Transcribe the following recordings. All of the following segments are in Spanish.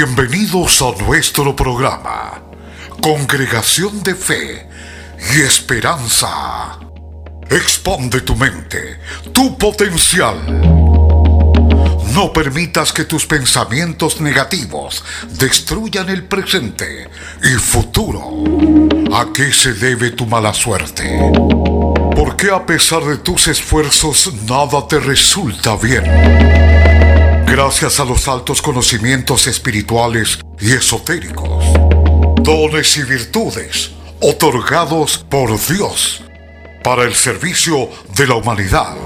Bienvenidos a nuestro programa, Congregación de Fe y Esperanza. Expande tu mente, tu potencial. No permitas que tus pensamientos negativos destruyan el presente y futuro. ¿A qué se debe tu mala suerte? ¿Por qué a pesar de tus esfuerzos nada te resulta bien? Gracias a los altos conocimientos espirituales y esotéricos, dones y virtudes otorgados por Dios para el servicio de la humanidad,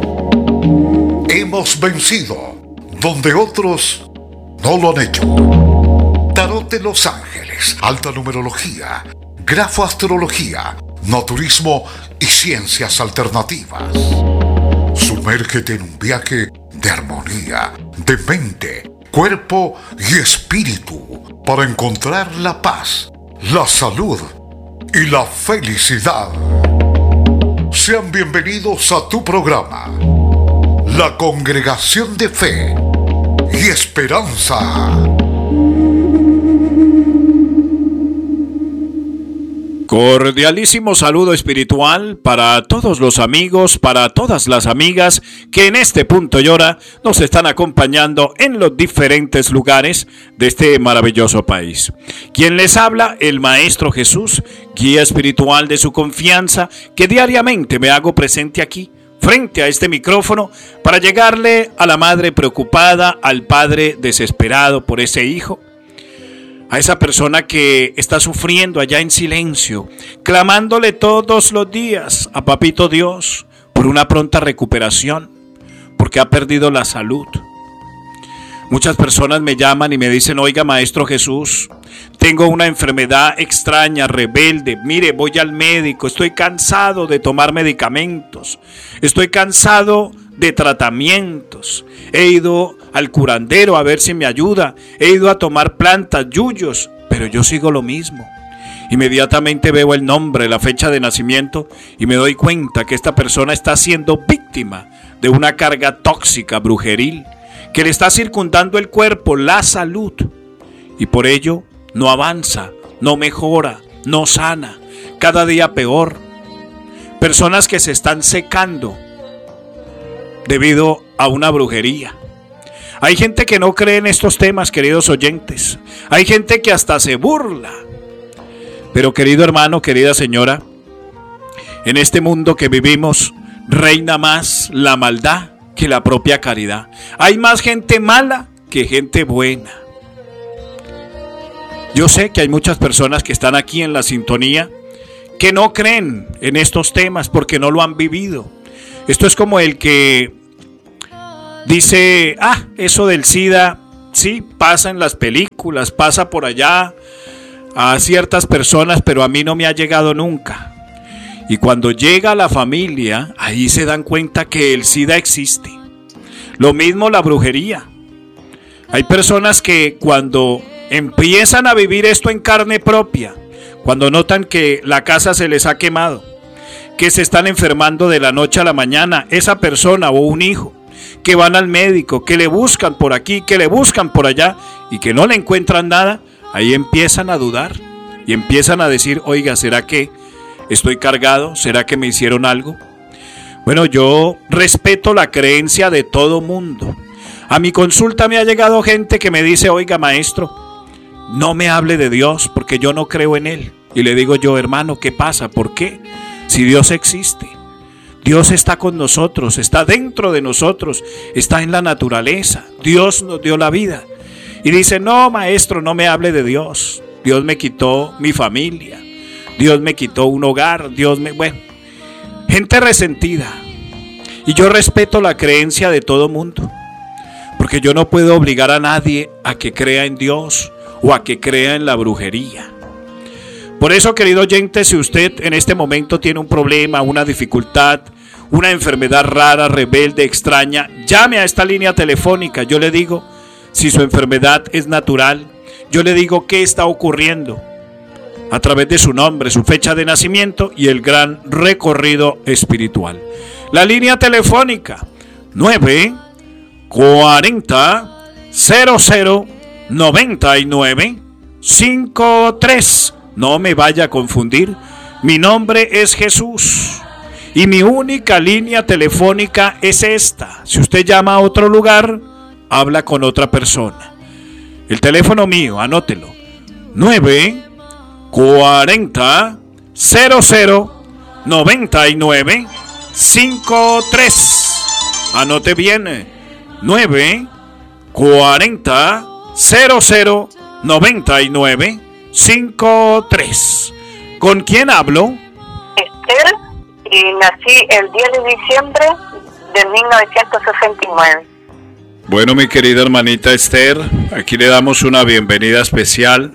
hemos vencido donde otros no lo han hecho. Tarot de los ángeles, alta numerología, grafoastrología, naturismo y ciencias alternativas. Sumérgete en un viaje de armonía, de mente, cuerpo y espíritu para encontrar la paz, la salud y la felicidad. Sean bienvenidos a tu programa, la Congregación de Fe y Esperanza. Cordialísimo saludo espiritual para todos los amigos, para todas las amigas que en este punto y hora nos están acompañando en los diferentes lugares de este maravilloso país. Quien les habla, el Maestro Jesús, guía espiritual de su confianza, que diariamente me hago presente aquí, frente a este micrófono, para llegarle a la madre preocupada, al padre desesperado por ese hijo, a esa persona que está sufriendo allá en silencio, clamándole todos los días a Papito Dios por una pronta recuperación, porque ha perdido la salud. Muchas personas me llaman y me dicen: oiga, Maestro Jesús, tengo una enfermedad extraña, rebelde, mire, voy al médico, estoy cansado de tomar medicamentos, estoy cansado de tratamientos, he ido al curandero a ver si me ayuda, he ido a tomar plantas, yuyos, pero yo sigo lo mismo. Inmediatamente veo el nombre, la fecha de nacimiento y me doy cuenta que esta persona está siendo víctima de una carga tóxica, brujeril, que le está circundando el cuerpo, la salud, y por ello no avanza, no mejora, no sana, cada día peor. Personas que se están secando debido a una brujería. Hay gente que no cree en estos temas, queridos oyentes. Hay gente que hasta se burla. Pero querido hermano, querida señora, en este mundo que vivimos reina más la maldad que la propia caridad. Hay más gente mala que gente buena. Yo sé que hay muchas personas que están aquí en la sintonía que no creen en estos temas porque no lo han vivido. Esto es como el que dice: eso del SIDA, sí, pasa en las películas, pasa por allá a ciertas personas, pero a mí no me ha llegado nunca. Y cuando llega a la familia, ahí se dan cuenta que el SIDA existe. Lo mismo la brujería. Hay personas que cuando empiezan a vivir esto en carne propia, cuando notan que la casa se les ha quemado, que se están enfermando de la noche a la mañana, esa persona o un hijo, que van al médico, que le buscan por aquí, que le buscan por allá y que no le encuentran nada, ahí empiezan a dudar y empiezan a decir: oiga, ¿será que estoy cargado? ¿Será que me hicieron algo? Bueno, yo respeto la creencia de todo mundo. A mi consulta me ha llegado gente que me dice: oiga, maestro, no me hable de Dios porque yo no creo en Él. Y le digo yo: hermano, ¿qué pasa? ¿Por qué? Si Dios existe, Dios está con nosotros, está dentro de nosotros, está en la naturaleza. Dios nos dio la vida. Y dice: no, maestro, no me hable de Dios. Dios me quitó mi familia, Dios me quitó un hogar, bueno, gente resentida. Y yo respeto la creencia de todo mundo, porque yo no puedo obligar a nadie a que crea en Dios o a que crea en la brujería. Por eso, querido oyente, si usted en este momento tiene un problema, una dificultad, una enfermedad rara, rebelde, extraña, llame a esta línea telefónica. Yo le digo si su enfermedad es natural, yo le digo qué está ocurriendo a través de su nombre, su fecha de nacimiento y el gran recorrido espiritual. La línea telefónica 940 00 9953. No me vaya a confundir. Mi nombre es Jesús y mi única línea telefónica es esta. Si usted llama a otro lugar, habla con otra persona. El teléfono mío, anótelo. 940 00 99 53. Anote bien. 940 00 99 53. ¿Con quién hablo? Esther, y nací el 10 de diciembre de 1969. Bueno, mi querida hermanita Esther, aquí le damos una bienvenida especial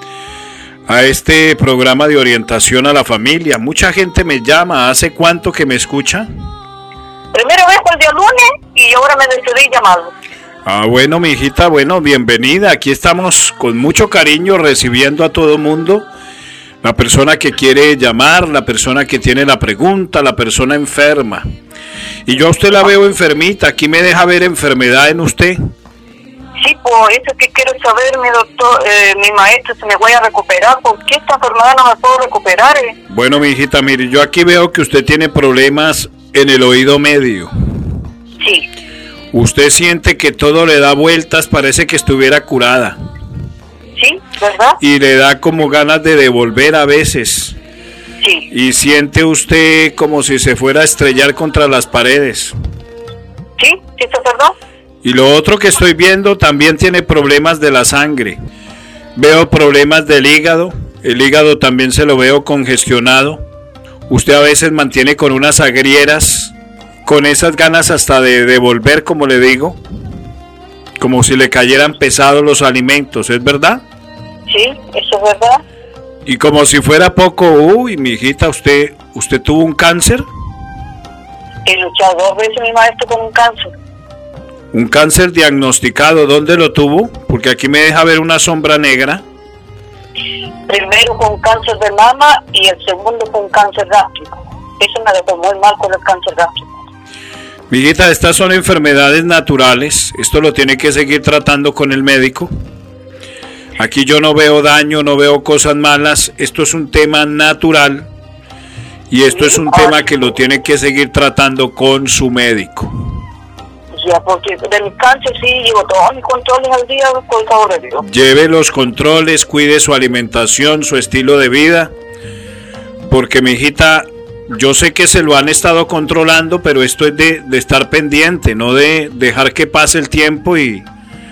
a este programa de orientación a la familia. Mucha gente me llama. ¿Hace cuánto que me escucha? Primero vez el día lunes y ahora me decidí llamarlo. Bueno, mi hijita, bueno, bienvenida. Aquí estamos con mucho cariño recibiendo a todo mundo. La persona que quiere llamar, la persona que tiene la pregunta, la persona enferma. Y yo a usted la veo enfermita. Aquí me deja ver enfermedad en usted. Sí, por eso que quiero saber, mi doctor, mi maestro, si me voy a recuperar. ¿Por qué esta enfermedad no me puedo recuperar? Bueno, mi hijita, mire, yo aquí veo que usted tiene problemas en el oído medio. Sí. Usted siente que todo le da vueltas, parece que estuviera curada. Sí, ¿verdad? Y le da como ganas de devolver a veces. Sí. Y siente usted como si se fuera a estrellar contra las paredes. Sí, sí, ¿eso es verdad? Y lo otro que estoy viendo, también tiene problemas de la sangre. Veo problemas del hígado. El hígado también se lo veo congestionado. Usted a veces mantiene con unas agrieras, con esas ganas hasta de devolver, como le digo. Como si le cayeran pesados los alimentos, ¿es verdad? Sí, eso es verdad. Y como si fuera poco, uy, mi hijita, ¿usted tuvo un cáncer? He luchado 2 veces, mi maestro, con un cáncer. ¿Un cáncer diagnosticado? ¿Dónde lo tuvo? Porque aquí me deja ver una sombra negra. Primero con cáncer de mama y el segundo con cáncer gástrico. Eso me dejó muy mal con el cáncer gástrico. Mi hijita, estas son enfermedades naturales. Esto lo tiene que seguir tratando con el médico. Aquí yo no veo daño, no veo cosas malas. Esto es un tema natural. Y esto es un tema que lo tiene que seguir tratando con su médico. Ya, porque de mi cáncer sí llevo todos mis controles al día, con el favor de Dios. Lleve los controles, cuide su alimentación, su estilo de vida. Porque mi hijita, yo sé que se lo han estado controlando, pero esto es de estar pendiente, no de dejar que pase el tiempo y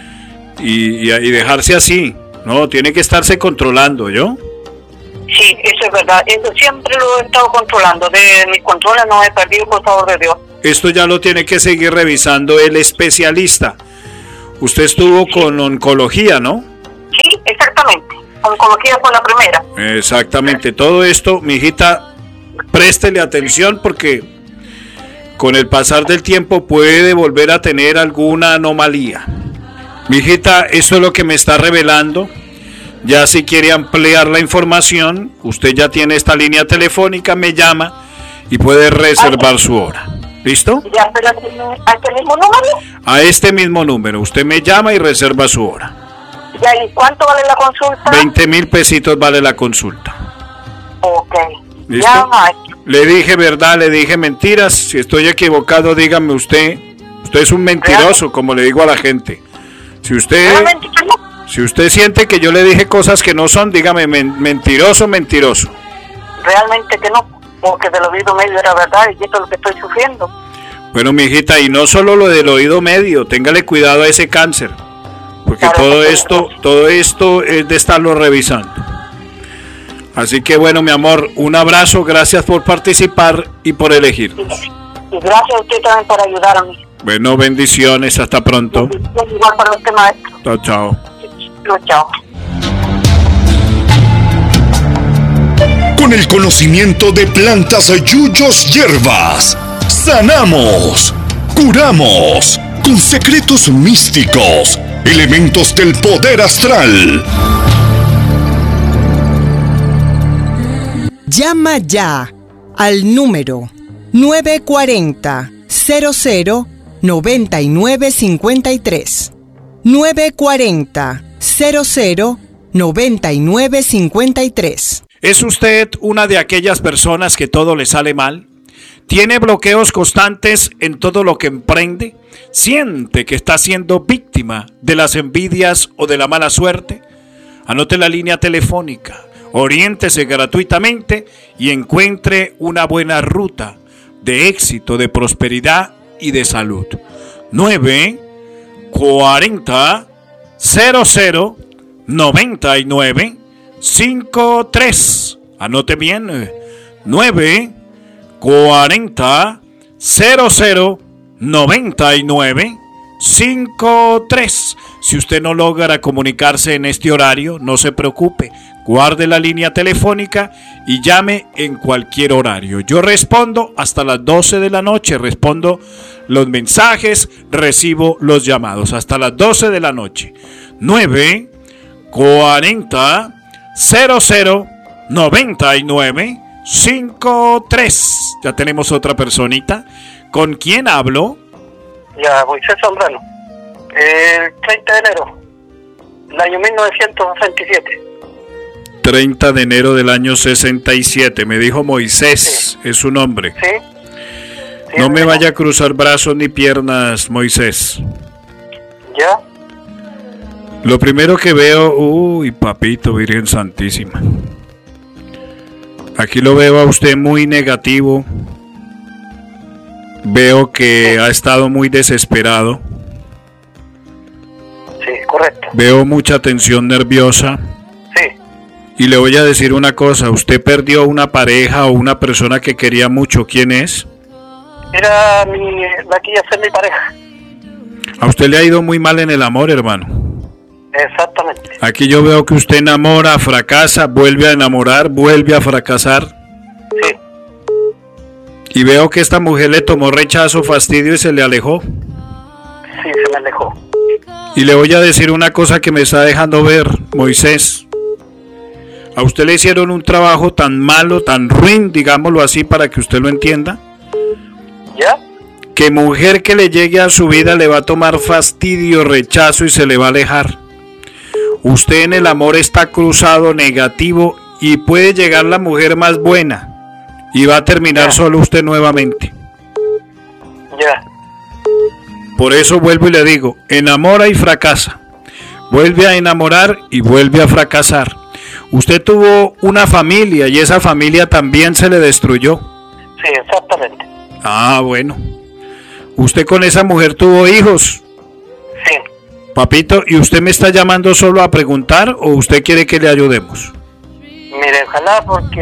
dejarse así. No, tiene que estarse controlando, ¿yo? Sí, eso es verdad. Eso siempre lo he estado controlando. De mis controles no he perdido, por favor de Dios. Esto ya lo tiene que seguir revisando el especialista. Usted estuvo con oncología, ¿no? Sí, exactamente. Oncología fue la primera. Exactamente. Todo esto, mi hijita, préstele atención porque con el pasar del tiempo puede volver a tener alguna anomalía. Mi hijita, eso es lo que me está revelando. Ya si quiere ampliar la información, usted ya tiene esta línea telefónica, me llama y puede reservar su hora. ¿Listo? Ya, pero ¿a este mismo número? A este mismo número, usted me llama y reserva su hora. Ya, ¿y cuánto vale la consulta? 20,000 pesitos vale la consulta. Ok. ¿Listo? Ya, maestro. Le dije verdad, le dije mentiras. Si estoy equivocado, dígame usted. Usted es un mentiroso, como le digo a la gente. Si usted siente que yo le dije cosas que no son, dígame mentiroso. Realmente que no, porque del oído medio era verdad y esto es lo que estoy sufriendo. Bueno, mi hijita, y no solo lo del oído medio, téngale cuidado a ese cáncer, porque Claro, todo esto es de estarlo revisando. Así que bueno, mi amor, un abrazo, gracias por participar y por elegirnos. Y gracias a usted también por ayudarme. Bueno, bendiciones, hasta pronto. Igual para usted, maestro. Chao, chao. Chao. Con el conocimiento de plantas, yuyos, hierbas, sanamos, curamos, con secretos místicos, elementos del poder astral. Llama ya al número 940 00 9953. 940 009953. ¿Es usted una de aquellas personas que todo le sale mal? ¿Tiene bloqueos constantes en todo lo que emprende? ¿Siente que está siendo víctima de las envidias o de la mala suerte? Anote la línea telefónica, oriéntese gratuitamente y encuentre una buena ruta de éxito, de prosperidad y de salud. 940 00 99 53. Anote bien. 940 00 99 53. Si usted no logra comunicarse en este horario, no se preocupe. Guarde la línea telefónica y llame en cualquier horario. Yo respondo hasta las 12 de la noche. Respondo los mensajes, recibo los llamados hasta las 12 de la noche. 940 00 99 53. Ya tenemos otra personita. ¿Con quién hablo? Ya, Moisés Zambrano. El 30 de enero del año 1967. 30 de enero del año 67. Me dijo Moisés, sí. Es su nombre. Sí. No me vaya a cruzar brazos ni piernas, Moisés. ¿Ya? Lo primero que veo, uy, papito, Virgen Santísima. Aquí lo veo a usted muy negativo. Veo que ha estado muy desesperado. Sí, correcto. Veo mucha tensión nerviosa. Sí. Y le voy a decir una cosa, usted perdió una pareja o una persona que quería mucho. ¿Quién es? Era la que iba a ser mi pareja. A usted le ha ido muy mal en el amor, hermano. Exactamente. Aquí yo veo que usted enamora, fracasa, vuelve a enamorar, vuelve a fracasar. Sí. Y veo que esta mujer le tomó rechazo, fastidio y se le alejó. Sí, se me alejó. Y le voy a decir una cosa que me está dejando ver, Moisés. A usted le hicieron un trabajo tan malo, tan ruin, digámoslo así, para que usted lo entienda. ¿Ya? Que mujer que le llegue a su vida le va a tomar fastidio, rechazo y se le va a alejar. Usted en el amor está cruzado, negativo, y puede llegar la mujer más buena y va a terminar solo usted nuevamente. Ya. Por eso vuelvo y le digo, enamora y fracasa. Vuelve a enamorar y vuelve a fracasar. Usted tuvo una familia y esa familia también se le destruyó. Sí, exactamente. Ah, bueno. ¿Usted con esa mujer tuvo hijos? Sí. Papito, ¿y usted me está llamando solo a preguntar o usted quiere que le ayudemos? Mire, ojalá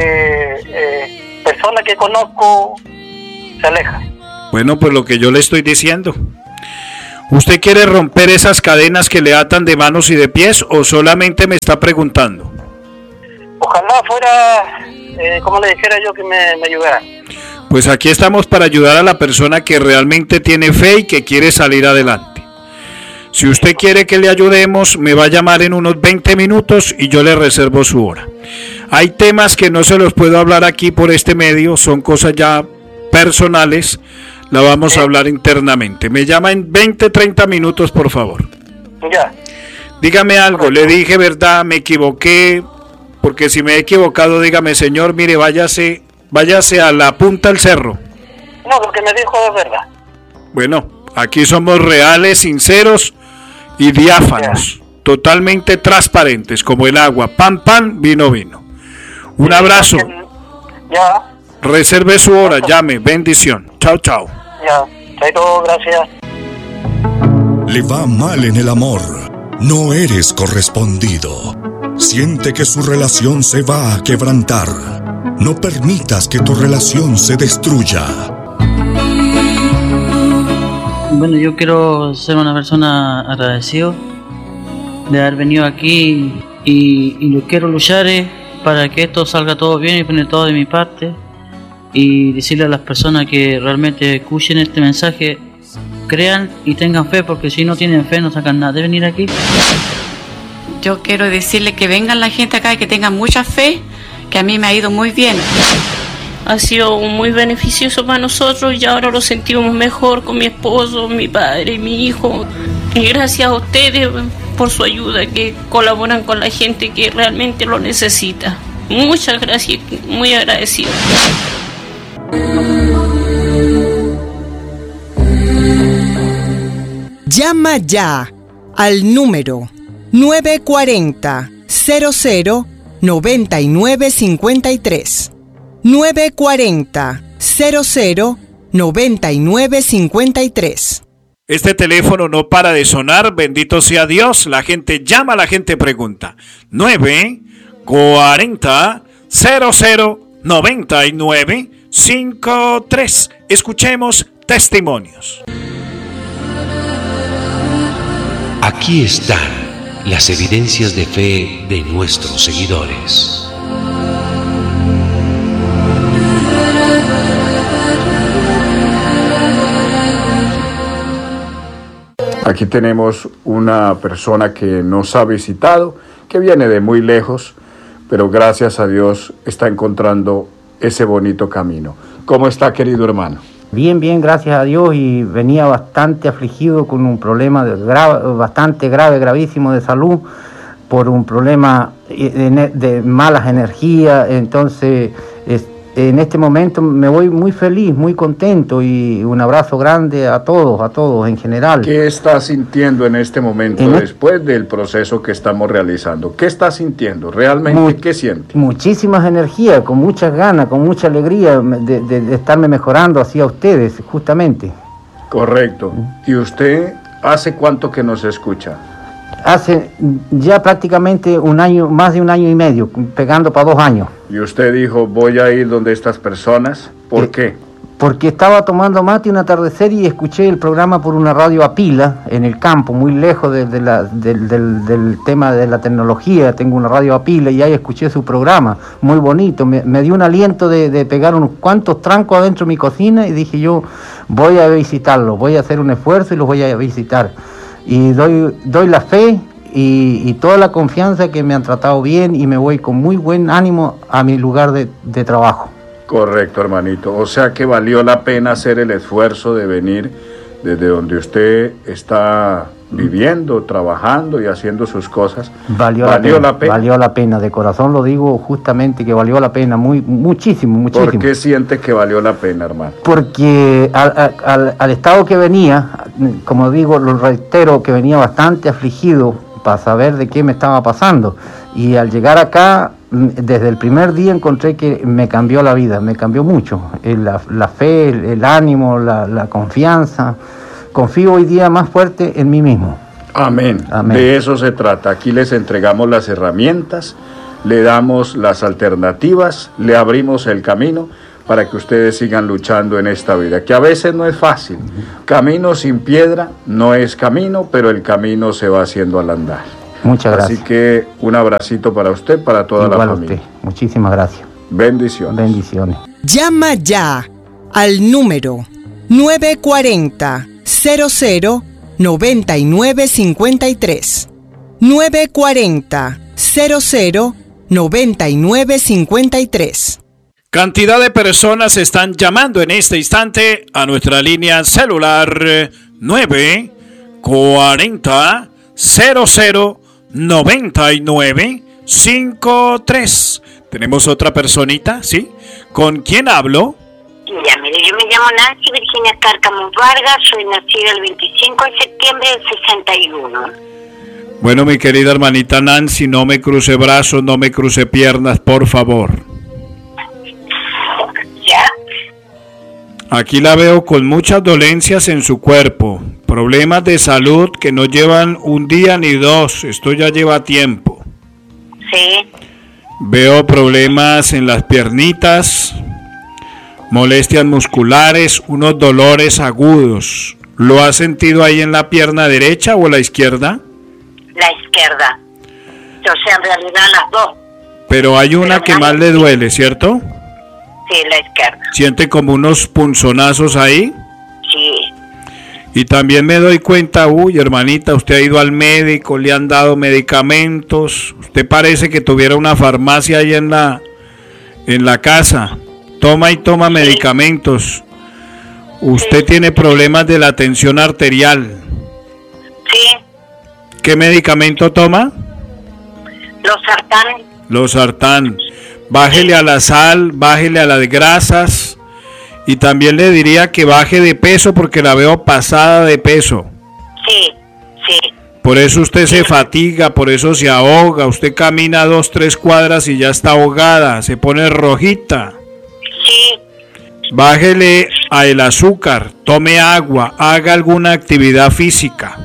porque persona que conozco se aleja. Bueno, pues lo que yo le estoy diciendo. ¿Usted quiere romper esas cadenas que le atan de manos y de pies o solamente me está preguntando? Ojalá fuera, como le dijera yo, que me ayudara. Pues aquí estamos para ayudar a la persona que realmente tiene fe y que quiere salir adelante. Si usted quiere que le ayudemos, me va a llamar en unos 20 minutos y yo le reservo su hora. Hay temas que no se los puedo hablar aquí por este medio, son cosas ya personales, la vamos a hablar internamente. Me llama en 20, 30 minutos, por favor. Ya. Dígame algo, le dije verdad, me equivoqué, porque si me he equivocado, dígame, señor, mire, váyase a la punta del cerro. No, lo que me dijo es verdad. Bueno, aquí somos reales, sinceros y diáfanos, totalmente transparentes, como el agua, pan, pan, vino, vino. Un abrazo. Ya. Reserve su hora, llame, bendición. Chao, chao. Ya, chaito, gracias. Le va mal en el amor. No eres correspondido. Siente que su relación se va a quebrantar. No permitas que tu relación se destruya. Bueno, yo quiero ser una persona agradecido de haber venido aquí y lo quiero luchar para que esto salga todo bien y poner todo de mi parte y decirle a las personas que realmente escuchen este mensaje, crean y tengan fe, porque si no tienen fe no sacan nada de venir aquí. Yo quiero decirle que vengan la gente acá y que tengan mucha fe, que a mí me ha ido muy bien. Ha sido muy beneficioso para nosotros y ahora lo sentimos mejor con mi esposo, mi padre y mi hijo. Y gracias a ustedes por su ayuda, que colaboran con la gente que realmente lo necesita. Muchas gracias, muy agradecido. Llama ya al número 940 00 9953. 940 00 9953. Este teléfono no para de sonar, bendito sea Dios. La gente llama, la gente pregunta. 940 00 9953. Escuchemos testimonios. Aquí están las evidencias de fe de nuestros seguidores. Aquí tenemos una persona que nos ha visitado, que viene de muy lejos, pero gracias a Dios está encontrando ese bonito camino. ¿Cómo está, querido hermano? Bien, gracias a Dios, y venía bastante afligido con un problema bastante grave, gravísimo de salud, por un problema de malas energías. Entonces, en este momento me voy muy feliz, muy contento, y un abrazo grande a todos en general. ¿Qué está sintiendo en este momento después del proceso que estamos realizando? ¿Qué está sintiendo? ¿Realmente qué siente? Muchísimas energías, con muchas ganas, con mucha alegría de estarme mejorando así a ustedes, justamente. Correcto. ¿Y usted hace cuánto que nos escucha? Hace ya prácticamente un año, más de un año y medio, pegando para 2 años. Y usted dijo, voy a ir donde estas personas. ¿Por qué? Porque estaba tomando mate un atardecer y escuché el programa por una radio a pila en el campo, muy lejos del tema de la tecnología. Tengo una radio a pila y ahí escuché su programa, muy bonito. Me dio un aliento de pegar unos cuantos trancos adentro de mi cocina, y dije yo, voy a visitarlo, voy a hacer un esfuerzo y los voy a visitar. Y doy la fe y toda la confianza que me han tratado bien, y me voy con muy buen ánimo a mi lugar de trabajo. Correcto, hermanito. O sea que valió la pena hacer el esfuerzo de venir desde donde usted está viviendo, trabajando y haciendo sus cosas. Valió la pena. Valió la pena, de corazón lo digo, justamente que valió la pena, muchísimo. ¿Por qué siente que valió la pena, hermano? Porque al estado que venía, como digo, lo reitero, que venía bastante afligido para saber de qué me estaba pasando, y al llegar acá, desde el primer día encontré que me cambió la vida, me cambió mucho, la fe, el ánimo, la confianza. Confío hoy día más fuerte en mí mismo. Amén. De eso se trata. Aquí les entregamos las herramientas, le damos las alternativas, le abrimos el camino para que ustedes sigan luchando en esta vida, que a veces no es fácil. Camino sin piedra no es camino, pero el camino se va haciendo al andar. Muchas gracias. Así que un abracito para usted, para toda la familia. Usted. Muchísimas gracias. Bendiciones. Llama ya al número 940 00 9953. 940 00 9953. Cantidad de personas están llamando en este instante a nuestra línea celular 940 00 9953. Tenemos otra personita, ¿sí? ¿Con quién hablo? Ya, mire, yo me llamo Nancy Virginia Cárcamo Vargas, soy nacida el 25 de septiembre del 61. Bueno, mi querida hermanita Nancy, no me cruce brazos, no me cruce piernas, por favor. ¿Ya? Aquí la veo con muchas dolencias en su cuerpo, problemas de salud que no llevan un día ni dos, esto ya lleva tiempo. Sí. Veo problemas en las piernitas, molestias musculares, unos dolores agudos. ¿Lo ha sentido ahí en la pierna derecha o la izquierda? La izquierda. O sea, en realidad las dos. Pero hay una que más le duele, ¿cierto? Sí, la izquierda. ¿Siente como unos punzonazos ahí? Sí. Y también me doy cuenta, hermanita, usted ha ido al médico, le han dado medicamentos. Usted parece que tuviera una farmacia ahí en la casa. Toma y toma medicamentos. Usted tiene problemas de la tensión arterial. Sí. ¿Qué medicamento toma? Losartán. Losartán. Bájele a la sal, bájele a las grasas y también le diría que baje de peso porque la veo pasada de peso. Sí, sí. Por eso usted se fatiga, por eso se ahoga, usted camina 2-3 cuadras y ya está ahogada, se pone rojita. Sí. Bájele a el azúcar, tome agua, haga alguna actividad física.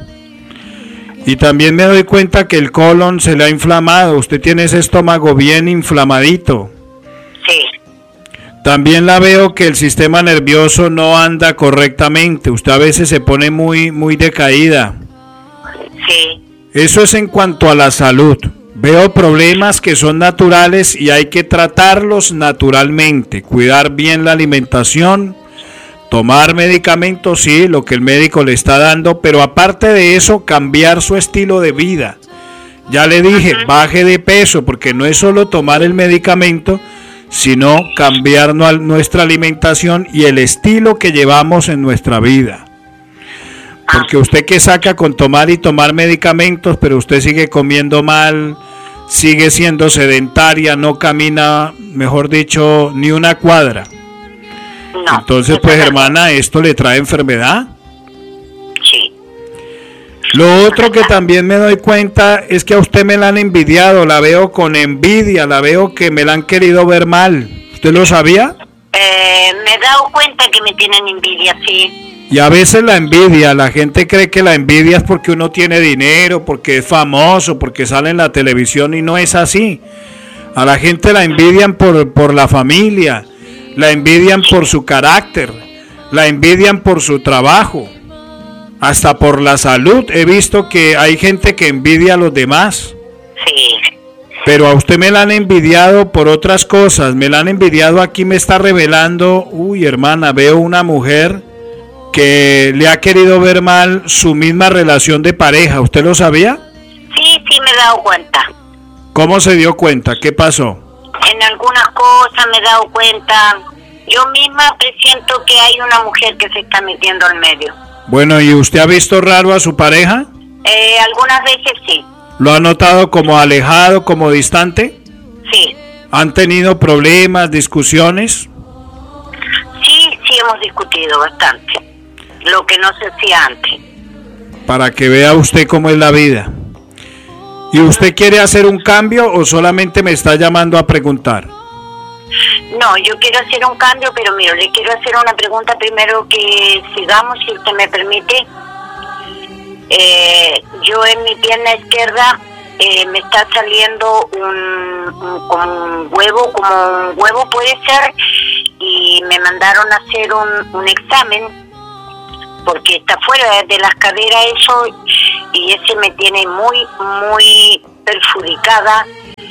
Y también me doy cuenta que el colon se le ha inflamado, usted tiene ese estómago bien inflamadito. Sí. También la veo que el sistema nervioso no anda correctamente, usted a veces se pone muy decaída. Sí. Eso es en cuanto a la salud. Veo problemas que son naturales y hay que tratarlos naturalmente, cuidar bien la alimentación, tomar medicamentos, sí, lo que el médico le está dando, pero aparte de eso, cambiar su estilo de vida. Ya le dije, baje de peso, porque no es solo tomar el medicamento, sino cambiar nuestra alimentación y el estilo que llevamos en nuestra vida. Porque usted que saca con tomar y tomar medicamentos, pero usted sigue comiendo mal, sigue siendo sedentaria, no camina, mejor dicho, ni una cuadra. No. Entonces, pues hermana, ¿esto le trae enfermedad? Sí. Lo otro que también me doy cuenta es que a usted me la han envidiado, la veo con envidia, la veo que me la han querido ver mal. ¿Usted lo sabía? Me he dado cuenta que me tienen envidia, sí. Y a veces la envidia, la gente cree que la envidia es porque uno tiene dinero, porque es famoso, porque sale en la televisión y no es así. A la gente la envidian por la familia, la envidian por su carácter, la envidian por su trabajo, hasta por la salud. He visto que hay gente que envidia a los demás. Sí. Pero a usted me la han envidiado por otras cosas, me la han envidiado aquí, me está revelando, uy hermana, veo una mujer que le ha querido ver mal su misma relación de pareja. ¿Usted lo sabía? Sí, me he dado cuenta. ¿Cómo se dio cuenta? ¿Qué pasó? En algunas cosas me he dado cuenta. Yo misma presiento que hay una mujer que se está metiendo al medio. Bueno, ¿y usted ha visto raro a su pareja? Algunas veces sí. ¿Lo ha notado como alejado, como distante? Sí. ¿Han tenido problemas, discusiones? Sí, hemos discutido bastante. Lo que no se hacía antes. Para que vea usted cómo es la vida. ¿Y usted quiere hacer un cambio o solamente me está llamando a preguntar? No, yo quiero hacer un cambio, pero mire, le quiero hacer una pregunta primero que sigamos, si usted me permite. Yo en mi pierna izquierda me está saliendo como un huevo puede ser, y me mandaron a hacer un examen porque está fuera de las caderas eso, y ese me tiene muy perjudicada,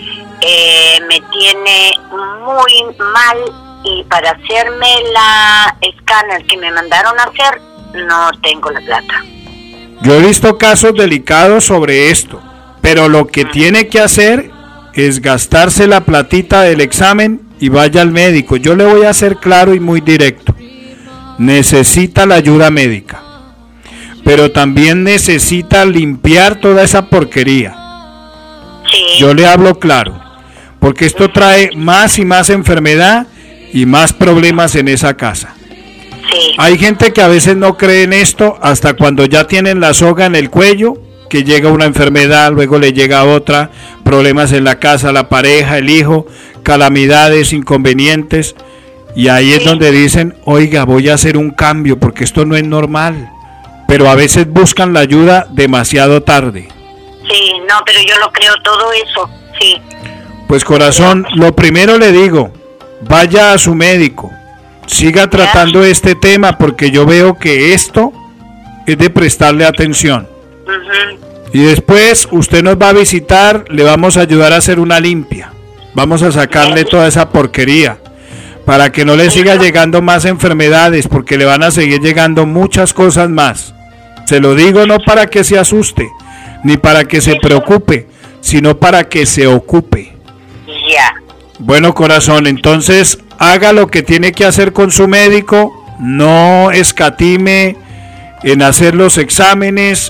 me tiene muy mal, y para hacerme la escáner que me mandaron a hacer no tengo la plata. Yo he visto casos delicados sobre esto, pero lo que tiene que hacer es gastarse la platita del examen y vaya al médico. Yo le voy a ser claro y muy directo. Necesita la ayuda médica, pero también necesita limpiar toda esa porquería. Sí. Yo le hablo claro, porque esto trae más y más enfermedad y más problemas en esa casa. Sí. Hay gente que a veces no cree en esto hasta cuando ya tienen la soga en el cuello, que llega una enfermedad, luego le llega otra, problemas en la casa, la pareja, el hijo, calamidades, inconvenientes. Y ahí es donde dicen, oiga, voy a hacer un cambio porque esto no es normal. Pero a veces buscan la ayuda demasiado tarde. Sí, no, pero yo lo creo todo eso, sí. Pues corazón, lo primero le digo, vaya a su médico, siga tratando este tema porque yo veo que esto es de prestarle atención. Y después usted nos va a visitar, le vamos a ayudar a hacer una limpia. Vamos a sacarle toda esa porquería, para que no le siga llegando más enfermedades, porque le van a seguir llegando muchas cosas más. Se lo digo no para que se asuste, ni para que se preocupe, sino para que se ocupe. Ya. Bueno, corazón, entonces haga lo que tiene que hacer con su médico, no escatime en hacer los exámenes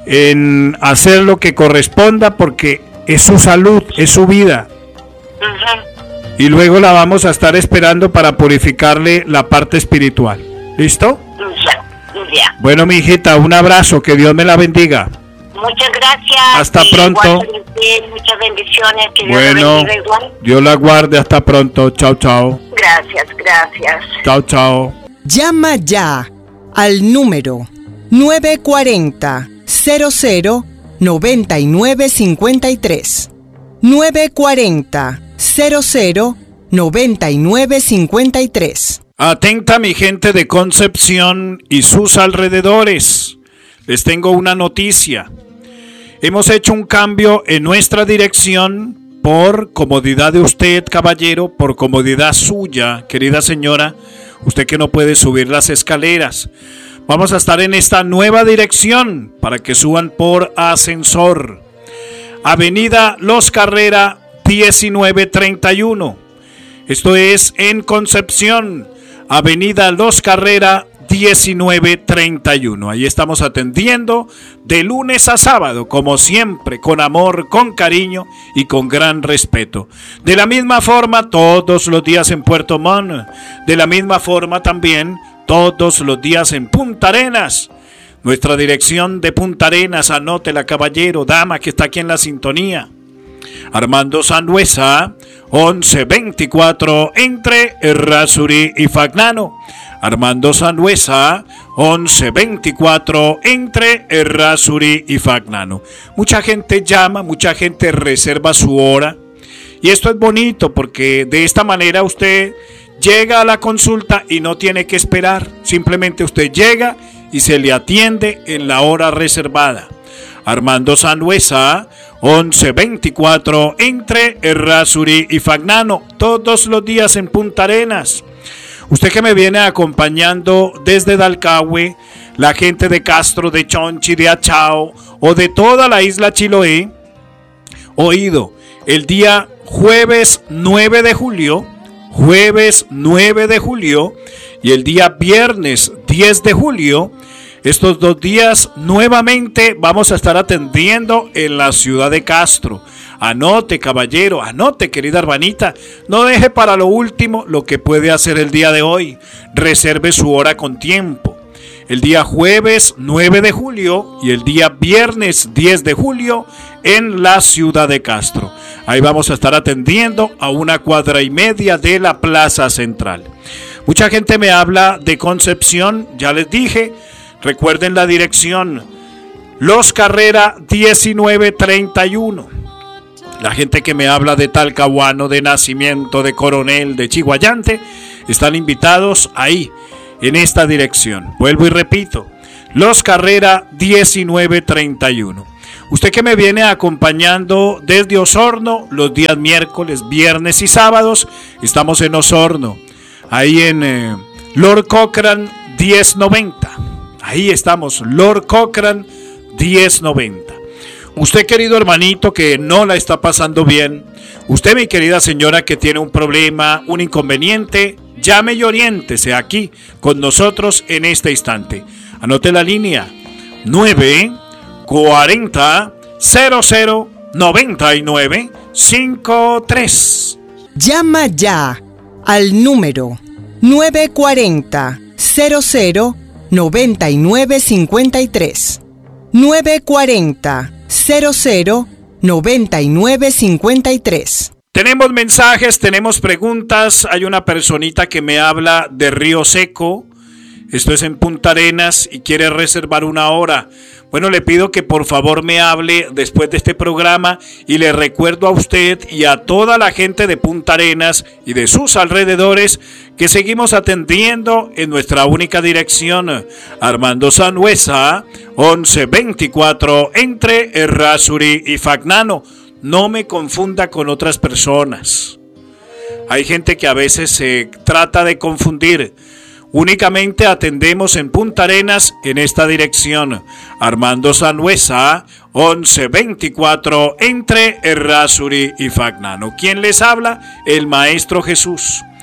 en hacer lo que corresponda porque es su salud, es su vida. Y luego la vamos a estar esperando para purificarle la parte espiritual. ¿Listo? Ya. Bueno, mi hijita, un abrazo, que Dios me la bendiga. Muchas gracias. Hasta pronto. Muchas bendiciones. Que Dios Bueno, la bendiga igual. Dios la guarde. Hasta pronto. Chao, chao. Gracias. Chao, chao. Llama ya al número 940 00 9953. 940 00 9953. Atenta mi gente de Concepción y sus alrededores. Les tengo una noticia. Hemos hecho un cambio en nuestra dirección por comodidad de usted, caballero, por comodidad suya, querida señora, usted que no puede subir las escaleras. Vamos a estar en esta nueva dirección para que suban por ascensor. Avenida Los Carrera 1931. Esto es en Concepción. Avenida Los Carrera 1931. Ahí estamos atendiendo de lunes a sábado, como siempre, con amor, con cariño y con gran respeto. De la misma forma, todos los días en Puerto Montt. De la misma forma también, todos los días en Punta Arenas. Nuestra dirección de Punta Arenas, anótela, caballero, dama que está aquí en la sintonía. Armando Sanhuesa, 1124 entre Errázuri y Fagnano. Armando Sanhuesa, 1124 entre Errázuri y Fagnano. Mucha gente llama, mucha gente reserva su hora. Y esto es bonito porque de esta manera usted llega a la consulta y no tiene que esperar. Simplemente usted llega y se le atiende en la hora reservada. Armando Sanhuesa, 1124 entre Errázuri y Fagnano, todos los días en Punta Arenas. Usted que me viene acompañando desde Dalcahue, la gente de Castro, de Chonchi, de Achao o de toda la isla Chiloé, oído, el día jueves 9 de julio y el día viernes 10 de julio, estos 2 días nuevamente vamos a estar atendiendo en la ciudad de Castro. Anote, caballero, anote, querida hermanita. No deje para lo último lo que puede hacer el día de hoy. Reserve su hora con tiempo. El día jueves 9 de julio y el día viernes 10 de julio en la ciudad de Castro. Ahí vamos a estar atendiendo a 1,5 cuadras de la Plaza Central. Mucha gente me habla de Concepción, ya les dije. Recuerden la dirección, Los Carrera 1931. La gente que me habla de Talcahuano, de Nacimiento, de Coronel, de Chiguayante, están invitados ahí, en esta dirección. Vuelvo y repito, Los Carrera 1931. Usted que me viene acompañando desde Osorno, los días miércoles, viernes y sábados, estamos en Osorno, ahí en Lord Cochrane 1090. Ahí estamos, Lord Cochrane 1090. Usted, querido hermanito, que no la está pasando bien. Usted, mi querida señora, que tiene un problema, un inconveniente, llame y oriéntese aquí con nosotros en este instante. Anote la línea 940 00 99 53. Llama ya al número 940 00 9953. 940 00 9953. Tenemos mensajes, tenemos preguntas. Hay una personita que me habla de Río Seco. Esto es en Punta Arenas y quiere reservar una hora. Bueno, le pido que por favor me hable después de este programa y le recuerdo a usted y a toda la gente de Punta Arenas y de sus alrededores que seguimos atendiendo en nuestra única dirección, Armando Sanhuesa, 1124 entre Errázuri y Fagnano. No me confunda con otras personas. Hay gente que a veces se trata de confundir. Únicamente atendemos en Punta Arenas en esta dirección. Armando Sanhuesa, 1124 entre Errázuri y Fagnano. ¿Quién les habla? El Maestro Jesús.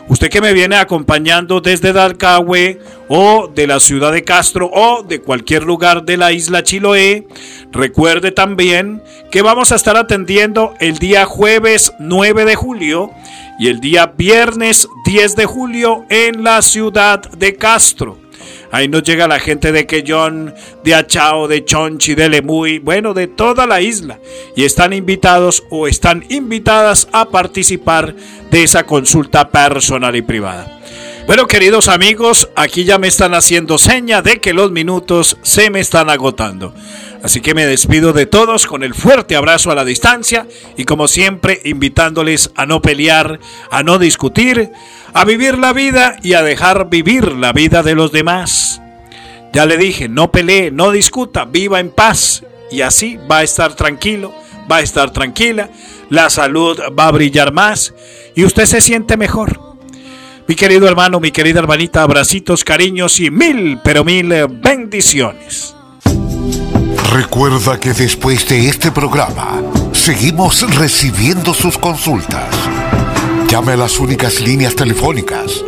Usted que me viene acompañando desde Dalcahue o de la ciudad de Castro o de cualquier lugar de la isla Chiloé, recuerde también que vamos a estar atendiendo el día jueves 9 de julio y el día viernes 10 de julio en la ciudad de Castro. Ahí nos llega la gente de Quellón, de Achao, de Chonchi, de Lemuy, bueno, de toda la isla. Y están invitados o están invitadas a participar de esa consulta personal y privada. Bueno, queridos amigos, aquí ya me están haciendo seña de que los minutos se me están agotando. Así que me despido de todos con el fuerte abrazo a la distancia y como siempre invitándoles a no pelear, a no discutir, a vivir la vida y a dejar vivir la vida de los demás. Ya le dije, no pelee, no discuta, viva en paz y así va a estar tranquilo, va a estar tranquila, la salud va a brillar más y usted se siente mejor. Mi querido hermano, mi querida hermanita, abracitos, cariños y mil, pero mil bendiciones. Recuerda que después de este programa seguimos recibiendo sus consultas. Llame a las únicas líneas telefónicas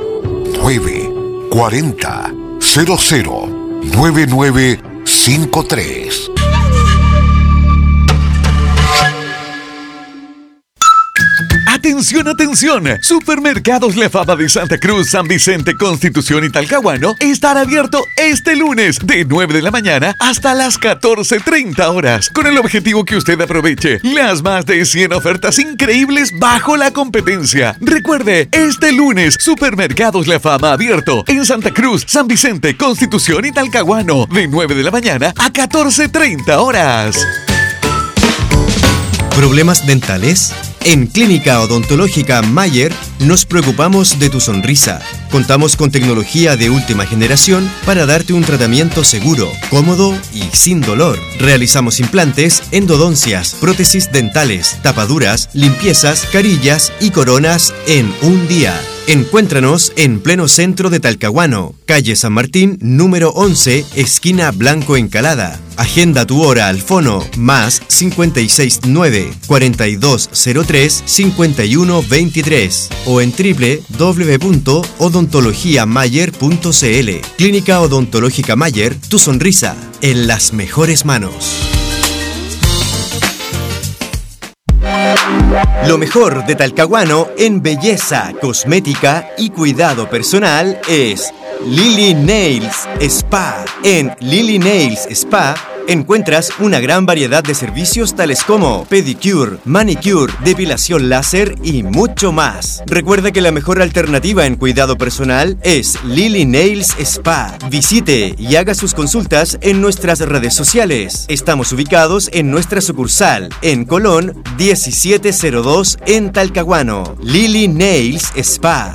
940 00 9953. Atención, atención. Supermercados La Fama de Santa Cruz, San Vicente, Constitución y Talcahuano estará abierto este lunes de 9 de la mañana hasta las 14:30 horas, con el objetivo que usted aproveche las más de 100 ofertas increíbles bajo la competencia. Recuerde, este lunes Supermercados La Fama abierto en Santa Cruz, San Vicente, Constitución y Talcahuano de 9 de la mañana a 14:30 horas. ¿Problemas dentales? En Clínica Odontológica Mayer nos preocupamos de tu sonrisa. Contamos con tecnología de última generación para darte un tratamiento seguro, cómodo y sin dolor. Realizamos implantes, endodoncias, prótesis dentales, tapaduras, limpiezas, carillas y coronas en un día. Encuéntranos en pleno centro de Talcahuano, calle San Martín, número 11, esquina Blanco Encalada. Agenda tu hora al fono más 569-4203-5123 o en www.odontologiamayer.cl. Clínica Odontológica Mayer, tu sonrisa en las mejores manos. Lo mejor de Talcahuano en belleza, cosmética y cuidado personal es Lily Nails Spa. En Lily Nails Spa encuentras una gran variedad de servicios tales como pedicure, manicure, depilación láser y mucho más. Recuerda que la mejor alternativa en cuidado personal es Lily Nails Spa. Visite y haga sus consultas en nuestras redes sociales. Estamos ubicados en nuestra sucursal en Colón 1702 en Talcahuano. Lily Nails Spa.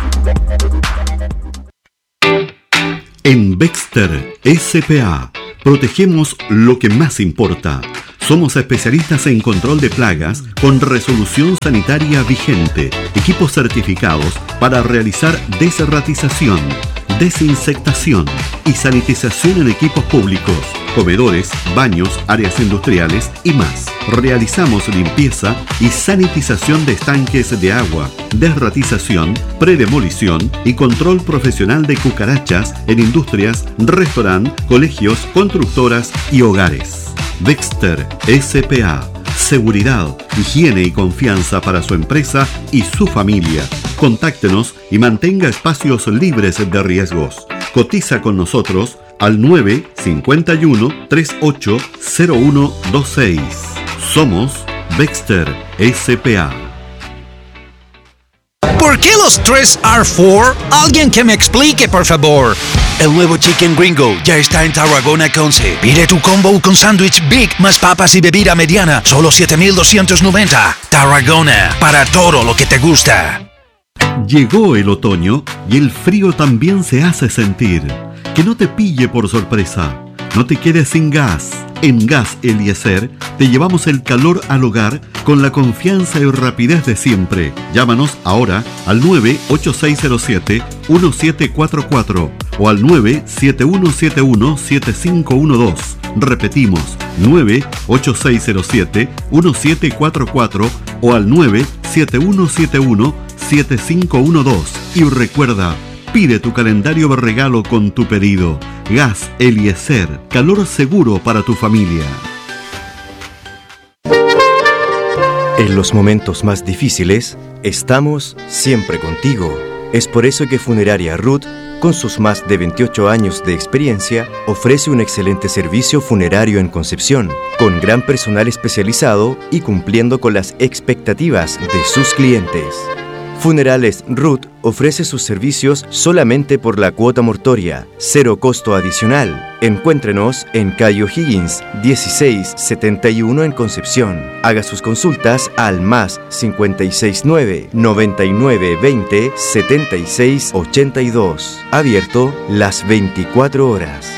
En Baxter S.p.A. protegemos lo que más importa. Somos especialistas en control de plagas con resolución sanitaria vigente, equipos certificados para realizar desratización, desinsectación y sanitización en equipos públicos, comedores, baños, áreas industriales y más. Realizamos limpieza y sanitización de estanques de agua, desratización, predemolición y control profesional de cucarachas en industrias, restaurantes, colegios, constructoras y hogares. Baxter S.p.A. Seguridad, higiene y confianza para su empresa y su familia. Contáctenos y mantenga espacios libres de riesgos. Cotiza con nosotros al 951-380126. Somos Baxter S.p.A. ¿Por qué los 3R4? Alguien que me explique, por favor. El nuevo Chicken Gringo ya está en Tarragona Conce. Pide tu combo con sándwich Big más papas y bebida mediana, solo 7,290. Tarragona, para todo lo que te gusta. Llegó el otoño y el frío también se hace sentir. Que no te pille por sorpresa. No te quedes sin gas. En Gas Eliezer te llevamos el calor al hogar con la confianza y rapidez de siempre. Llámanos ahora al 98607-1744 o al 97171-7512. Repetimos, 98607-1744 o al 97171-7512. Y recuerda, pide tu calendario de regalo con tu pedido. Gas Eliezer, calor seguro para tu familia. En los momentos más difíciles, estamos siempre contigo. Es por eso que Funeraria Ruth, con sus más de 28 años de experiencia, ofrece un excelente servicio funerario en Concepción, con gran personal especializado y cumpliendo con las expectativas de sus clientes. Funerales Ruth ofrece sus servicios solamente por la cuota mortoria, cero costo adicional. Encuéntrenos en calle O'Higgins 1671 en Concepción. Haga sus consultas al más 569 99 20 76 82. Abierto las 24 horas.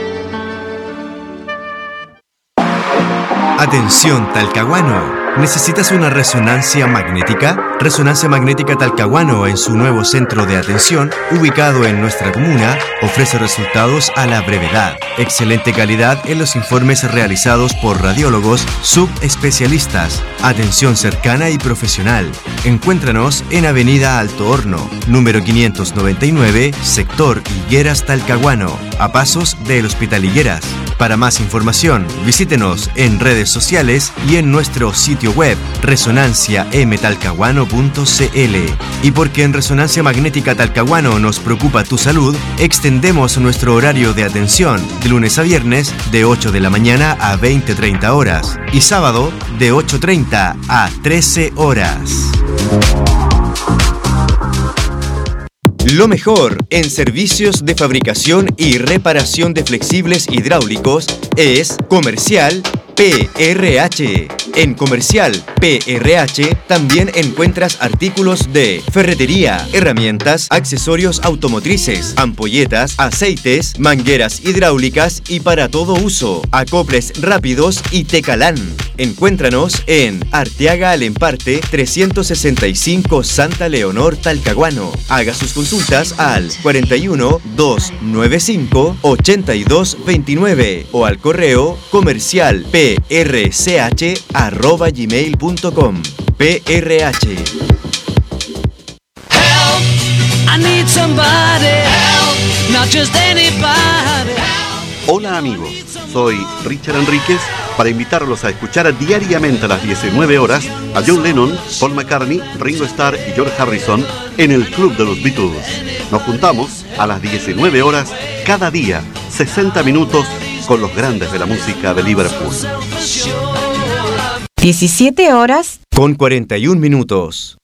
Atención Talcahuano. ¿Necesitas una resonancia magnética? Resonancia Magnética Talcahuano, en su nuevo centro de atención, ubicado en nuestra comuna, ofrece resultados a la brevedad. Excelente calidad en los informes realizados por radiólogos subespecialistas. Atención cercana y profesional. Encuéntranos en Avenida Alto Horno, número 599, sector Higueras Talcahuano, a pasos del Hospital Higueras. Para más información, visítenos en redes sociales y en nuestro sitio web resonanciamtalcahuano.cl. Y porque en Resonancia Magnética Talcahuano nos preocupa tu salud, extendemos nuestro horario de atención de lunes a viernes de 8 de la mañana a 20:30 horas y sábado de 8:30 a 13 horas. Lo mejor en servicios de fabricación y reparación de flexibles hidráulicos es Comercial PRH. En Comercial PRH también encuentras artículos de ferretería, herramientas, accesorios automotrices, ampolletas, aceites, mangueras hidráulicas y para todo uso, acoples rápidos y Tecalán. Encuéntranos en Arteaga Alemparte 365 Santa Leonor Talcahuano. Haga sus consultas al 41 295 82 29 o al correo comercial prch@gmail.com. PRH. I need somebody help, not just anybody. Hola amigos, soy Richard Enríquez para invitarlos a escuchar diariamente a las 19 horas a John Lennon, Paul McCartney, Ringo Starr y George Harrison en el Club de los Beatles. Nos juntamos a las 19 horas cada día, 60 minutos con los grandes de la música de Liverpool. 17 horas con 41 minutos.